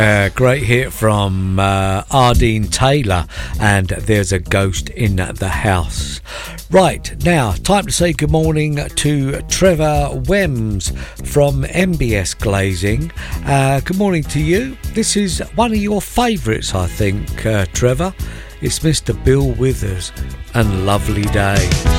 Great hit from Ardeen Taylor, and There's a Ghost in the House. Right, now, time to say good morning to Trevor Wems from MBS Glazing. Good morning to you. This is one of your favourites, I think, Trevor. It's Mr. Bill Withers and Lovely Day.